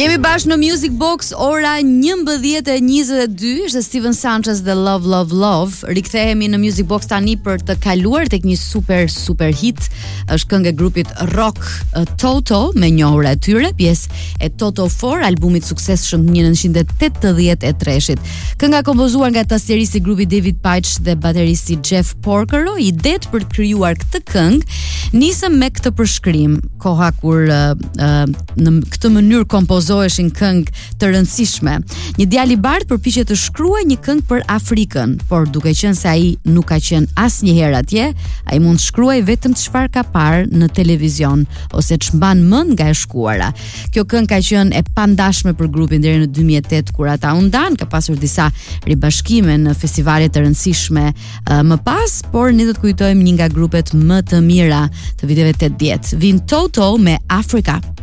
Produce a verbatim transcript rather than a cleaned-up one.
Jemi bashkë në Music Box, ora njëmbëdhjetë e njëzet e dy, është Steven Sanchez dhe Love Love Love. Rikthehemi në Music Box tani për të kaluar tek një super super hit. Është këngë e grupit rock uh, Toto me njohur e tyre, pjesë e Toto four, albumit suksesshëm nineteen eighty-three-shit. Kënga kompozuar nga tastieristi i grupit David Paich dhe bateristi Jeff Porcaro. Idetë për të krijuar këtë këngë nisën me këtë përshkrim, koha kur uh, uh, në këtë mënyrë kompozoheshin këngë të rëndësishme. Një djalë i bardhë përpiqet të shkruajë një këngë për Afrikën, por duke qenë se ai nuk ka qenë asnjëherë atje, ai mund të shkruajë vetëm çfarë ka parë në televizion ose ç'mban mend nga e shkuara. Kjo këngë ka qenë e pandashme për grupin deri në two thousand eight kur ata u ndan, ka pasur disa ribashkime në festivale të rëndësishme uh, më pas, por ne do të kujtojmë një nga grupet më të mira të viteve eighty. Vin Toto me Africa.